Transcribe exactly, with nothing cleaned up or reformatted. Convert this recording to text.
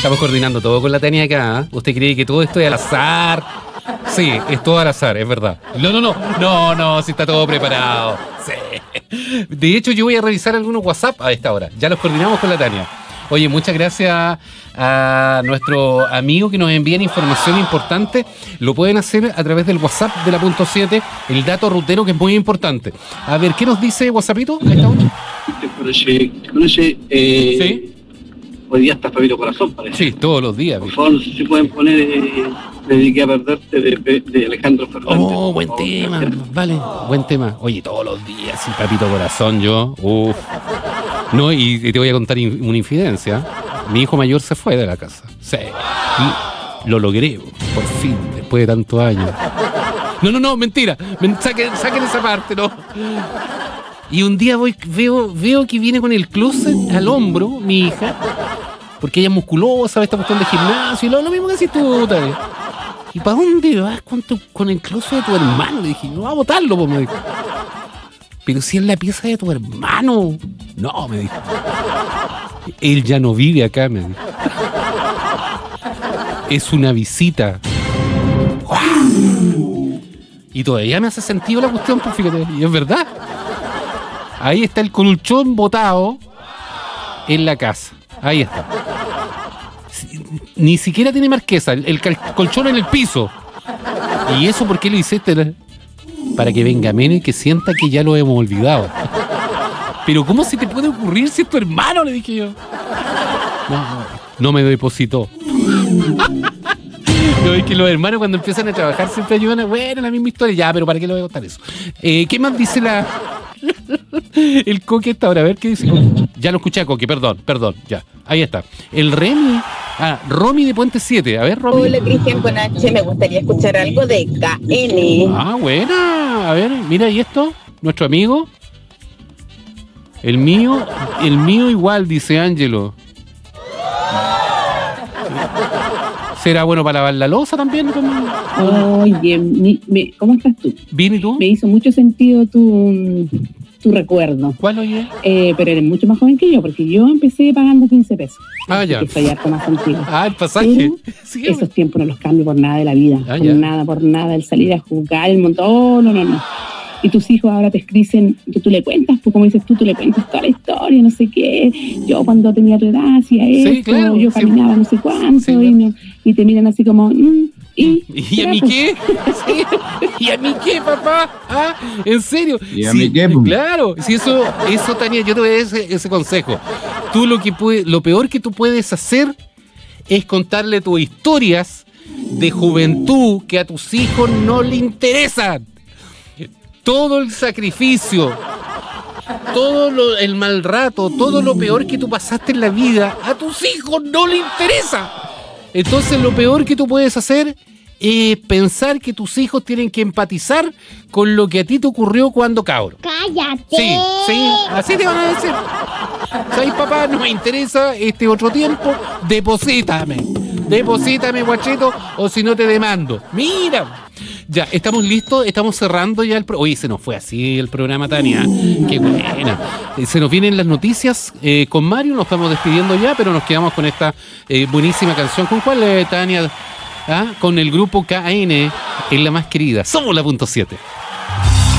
Estamos coordinando todo con la Tania acá, ¿eh? ¿Usted cree que todo esto es al azar? Sí, es todo al azar, es verdad. No, no, no, no, no, sí está todo preparado. Sí. De hecho, yo voy a revisar algunos WhatsApp a esta hora. Ya los coordinamos con la Tania. Oye, muchas gracias a nuestro amigo que nos envían información importante. Lo pueden hacer a través del WhatsApp de la punto siete, el dato rutero que es muy importante. A ver, ¿qué nos dice WhatsAppito? Ahí está uno. ¿Te conoce? ¿Te conoce? Eh, Sí. Hoy día está Fabito Corazón, parece. Sí, todos los días. Por favor, no sé si pueden poner eh, Me dediqué a perderte de, de, de Alejandro Fernández. Oh, buen oh, tema, gracias. vale, buen tema. Oye, todos los días, sí, Papito Corazón, yo, uff. No, y, y te voy a contar in, una infidencia. Mi hijo mayor se fue de la casa. Sí. Y lo logré, por fin, después de tantos años. No, no, no, mentira. Men, saquen, saquen esa parte, no. Y un día voy, veo, veo que viene con el closet al hombro, mi hija, porque ella es musculosa, esta cuestión de gimnasio, y lo, lo mismo que haces tú, tal vez. ¿Y para dónde vas con, tu, con el closet de tu hermano? Le dije, no va a botarlo, pues, me dijo. Pero si es la pieza de tu hermano. No, me dijo. Él ya no vive acá, me dijo. Es una visita. ¡Wow! Y todavía me hace sentido la cuestión, pues fíjate, y es verdad. Ahí está el colchón botado en la casa. Ahí está. Ni siquiera tiene marquesa, el, el colchón en el piso. ¿Y eso por qué lo hiciste? Para que venga Mene y que sienta que ya lo hemos olvidado. Pero ¿cómo se te puede ocurrir si es tu hermano? Le dije yo. No, no me depositó. No, es que los hermanos cuando empiezan a trabajar siempre ayudan a... Bueno, la misma historia. Ya, pero ¿para qué le voy a contar eso? Eh, ¿Qué más dice la... el Coque esta hora? A ver, ¿qué dice? Ya lo escuché a Coque, perdón, perdón, ya. Ahí está. El Remy... Ah, Romy de Puente siete. A ver, Romy. Hola, Cristian con H. Me gustaría escuchar algo de K N. Ah, buena. A ver, mira, ¿y esto? Nuestro amigo. El mío, el mío igual, dice Ángelo. ¿Será bueno para lavar la loza también? Oye, mi, me, ¿cómo estás tú? ¿Bien y tú? Me hizo mucho sentido tu, tu recuerdo. ¿Cuál, oye? Eh, pero eres mucho más joven que yo, porque yo empecé pagando quince pesos. Ah, ya. Que estoy harto más contigo. Ah, el pasaje. Sí, esos tiempos no los cambio por nada de la vida. Ah, por ya. nada, por nada. El salir a jugar, el montón. Oh, no, no, no. Y tus hijos ahora te dicen, tú, tú le cuentas, pues como dices tú, tú le cuentas toda la historia, no sé qué. Yo cuando tenía tu edad hacía esto, Sí, claro, yo sí. caminaba no sé cuánto, Sí, y, no, y te miran así como, mm, ¿y? ¿Y a mí qué? Sí. ¿Y a mí qué, papá? ¿Ah? ¿En serio? ¿Y a Sí, mí qué, po? Claro, si eso, eso, Tania, yo te voy a dar ese, ese consejo. Tú lo que puede, lo peor que tú puedes hacer es contarle tus historias de juventud que a tus hijos no le interesan. Todo el sacrificio, todo lo, el mal rato, todo lo peor que tú pasaste en la vida, a tus hijos no le interesa. Entonces lo peor que tú puedes hacer es pensar que tus hijos tienen que empatizar con lo que a ti te ocurrió cuando cabro. ¡Cállate! Sí, sí, así te van a decir. ¿Sabes, papá? No me interesa este otro tiempo, deposítame. Deposítame, guachito, o si no te demando. Mira. Ya, estamos listos, estamos cerrando ya el... Pro- Oye, se nos fue así el programa, Tania. Qué buena. Eh, Se nos vienen las noticias eh, con Mario, nos estamos despidiendo ya, pero nos quedamos con esta eh, buenísima canción. ¿Con cuál, eh, Tania? ¿Ah? Con el grupo K N, en la más querida. Somos la punto siete.